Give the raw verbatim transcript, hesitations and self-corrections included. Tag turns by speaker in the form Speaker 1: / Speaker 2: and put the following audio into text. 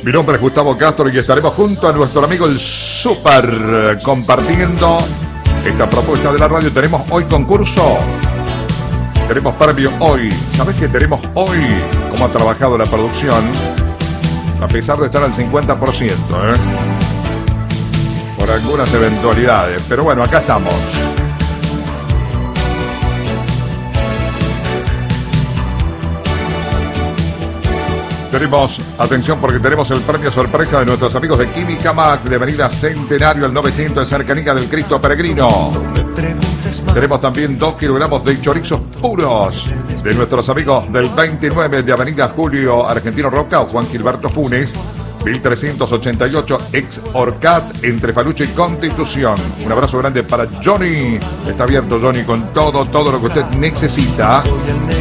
Speaker 1: Mi nombre es Gustavo Castro y estaremos junto a nuestro amigo el Super compartiendo esta propuesta de la radio. Tenemos hoy concurso, tenemos premio hoy. ¿Sabés qué tenemos hoy? ¿Cómo ha trabajado la producción? A pesar de estar al cincuenta por ciento, ¿eh? Por algunas eventualidades. Pero bueno, acá estamos. Tenemos, atención porque tenemos el premio sorpresa de nuestros amigos de Química Max de Avenida Centenario al novecientos en cercanía del Cristo Peregrino. Tenemos también dos kilogramos de chorizos puros de nuestros amigos del veintinueve de Avenida Julio Argentino Roca o Juan Gilberto Funes, mil trescientos ochenta y ocho, ex Orcat, entre Faluche y Constitución. Un abrazo grande para Johnny. Está abierto Johnny con todo, todo lo que usted necesita.